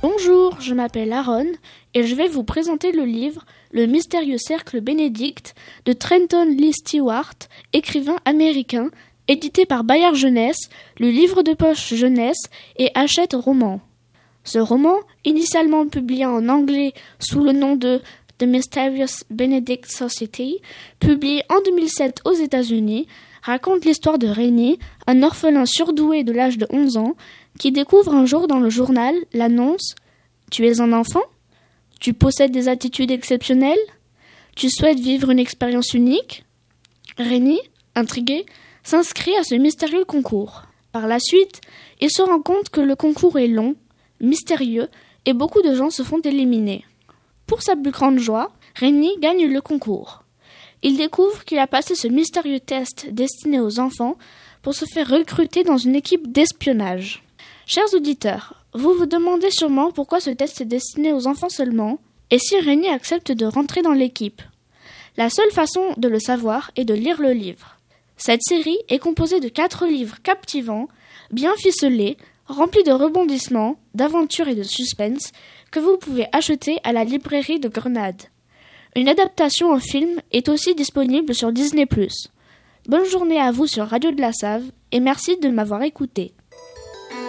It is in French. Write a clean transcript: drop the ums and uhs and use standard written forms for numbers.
Bonjour, je m'appelle Aaron et je vais vous présenter le livre Le mystérieux cercle Bénédicte de Trenton Lee Stewart, écrivain américain, édité par Bayard Jeunesse, le livre de poche Jeunesse et Hachette Roman. Ce roman, initialement publié en anglais sous le nom de The Mysterious Benedict Society, publié en 2007 aux États-Unis, raconte l'histoire de Rennie, un orphelin surdoué de l'âge de 11 ans, qui découvre un jour dans le journal l'annonce « Tu es un enfant ? Tu possèdes des attitudes exceptionnelles ? Tu souhaites vivre une expérience unique ?» Rennie, intrigué, s'inscrit à ce mystérieux concours. Par la suite, il se rend compte que le concours est long, mystérieux, et beaucoup de gens se font éliminer. Pour sa plus grande joie, Rennie gagne le concours. Il découvre qu'il a passé ce mystérieux test destiné aux enfants pour se faire recruter dans une équipe d'espionnage. Chers auditeurs, vous vous demandez sûrement pourquoi ce test est destiné aux enfants seulement, et si Rennie accepte de rentrer dans l'équipe. La seule façon de le savoir est de lire le livre. Cette série est composée de 4 livres captivants, bien ficelés, remplis de rebondissements, d'aventures et de suspense, que vous pouvez acheter à la librairie de Grenade. Une adaptation en film est aussi disponible sur Disney+. Bonne journée à vous sur Radio de la Save et merci de m'avoir écouté.